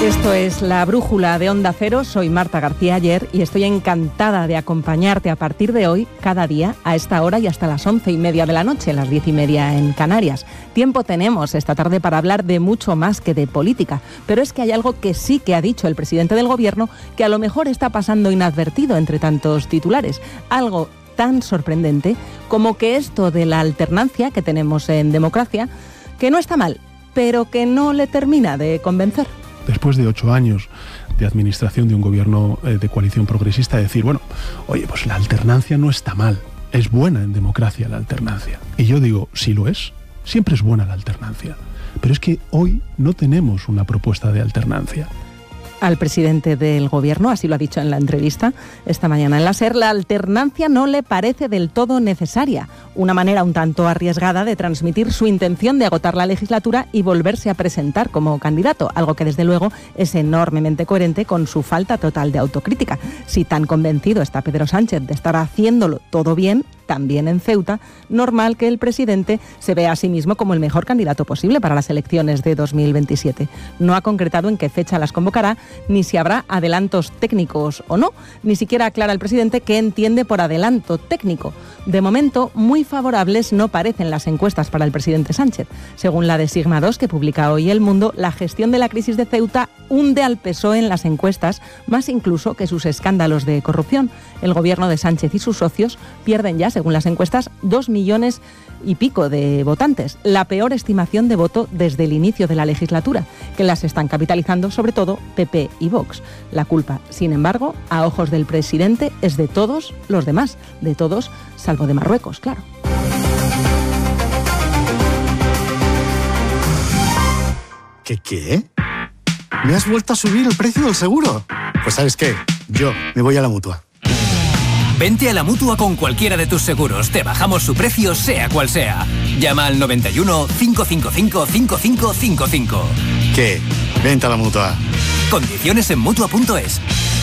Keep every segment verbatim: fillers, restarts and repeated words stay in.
Esto es La Brújula de Onda Cero, soy Marta García Ayer y estoy encantada de acompañarte a partir de hoy, cada día, a esta hora y hasta las once y media de la noche, las diez y media en Canarias. Tiempo tenemos esta tarde para hablar de mucho más que de política, pero es que hay algo que sí que ha dicho el presidente del Gobierno que a lo mejor está pasando inadvertido entre tantos titulares, algo tan sorprendente como que esto de la alternancia que tenemos en democracia, que no está mal, pero que no le termina de convencer. Después de ocho años de administración de un gobierno eh, de coalición progresista, decir, bueno, oye, pues la alternancia no está mal, es buena en democracia la alternancia. Y yo digo, sí lo es, siempre es buena la alternancia. Pero es que hoy no tenemos una propuesta de alternancia. Al presidente del Gobierno, así lo ha dicho en la entrevista esta mañana en la SER, la alternancia no le parece del todo necesaria. Una manera un tanto arriesgada de transmitir su intención de agotar la legislatura y volverse a presentar como candidato, algo que desde luego es enormemente coherente con su falta total de autocrítica. Si tan convencido está Pedro Sánchez de estar haciéndolo todo bien, también en Ceuta, normal que el presidente se vea a sí mismo como el mejor candidato posible para las elecciones de dos mil veintisiete. No ha concretado en qué fecha las convocará, ni si habrá adelantos técnicos o no. Ni siquiera aclara el presidente qué entiende por adelanto técnico. De momento, muy favorables no parecen las encuestas para el presidente Sánchez. Según la de Sigma dos, que publica hoy El Mundo, la gestión de la crisis de Ceuta hunde al P S O E en las encuestas, más incluso que sus escándalos de corrupción. El gobierno de Sánchez y sus socios pierden ya, según las encuestas, dos millones y pico de votantes, la peor estimación de voto desde el inicio de la legislatura, que las están capitalizando sobre todo P P y Vox. La culpa, sin embargo, a ojos del presidente es de todos los demás, de todos salvo de Marruecos, claro. ¿Qué qué? ¿Me has vuelto a subir el precio del seguro? Pues ¿sabes qué? Yo me voy a la Mutua. Vente a la Mutua con cualquiera de tus seguros. Te bajamos su precio, sea cual sea. Llama al noventa y uno, cinco cinco cinco, cinco cinco cinco cinco. ¿Qué? Vente a la Mutua. Condiciones en Mutua punto es.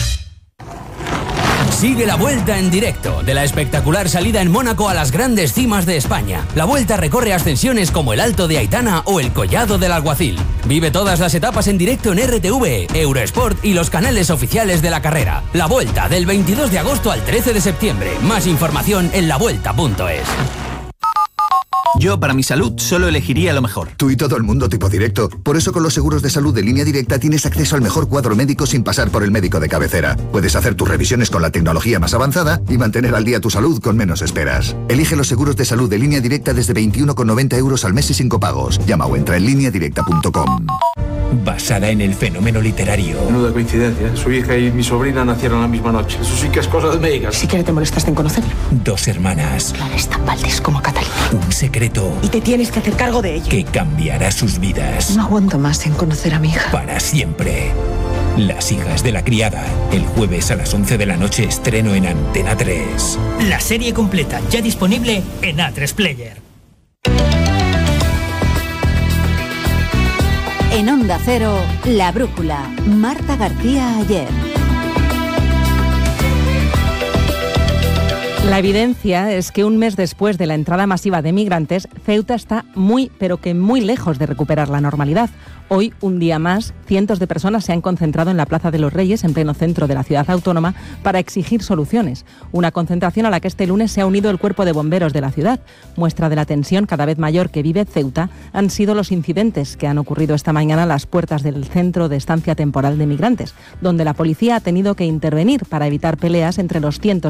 Sigue la Vuelta en directo, de la espectacular salida en Mónaco a las grandes cimas de España. La Vuelta recorre ascensiones como el Alto de Aitana o el Collado del Alguacil. Vive todas las etapas en directo en R T V, Eurosport y los canales oficiales de la carrera. La Vuelta, del veintidós de agosto al trece de septiembre. Más información en la vuelta punto es. Yo, para mi salud, solo elegiría lo mejor. Tú y todo el mundo tipo directo. Por eso con los seguros de salud de Línea Directa tienes acceso al mejor cuadro médico sin pasar por el médico de cabecera. Puedes hacer tus revisiones con la tecnología más avanzada y mantener al día tu salud con menos esperas. Elige los seguros de salud de Línea Directa desde veintiuno con noventa euros al mes y sin copagos. Llama o entra en línea directa punto com. Basada en el fenómeno literario. Menuda coincidencia. Su hija y mi sobrina nacieron la misma noche. Eso sí que es cosa de médicas. Si siquiera te molestaste en conocerlo. Dos hermanas. Claras tan Valdés como Catalina. Un secreto. Y te tienes que hacer cargo de ello. Que cambiará sus vidas. No aguanto más en conocer a mi hija. Para siempre. Las hijas de la criada. El jueves a las once de la noche estreno en Antena tres. La serie completa ya disponible en A tres Player. En Onda Cero, La Brújula, Marta García Ayer. La evidencia es que un mes después de la entrada masiva de migrantes, Ceuta está muy, pero que muy lejos de recuperar la normalidad. Hoy, un día más, cientos de personas se han concentrado en la Plaza de los Reyes, en pleno centro de la ciudad autónoma, para exigir soluciones. Una concentración a la que este lunes se ha unido el cuerpo de bomberos de la ciudad. Muestra de la tensión cada vez mayor que vive Ceuta han sido los incidentes que han ocurrido esta mañana a las puertas del centro de estancia temporal de migrantes, donde la policía ha tenido que intervenir para evitar peleas entre los cientos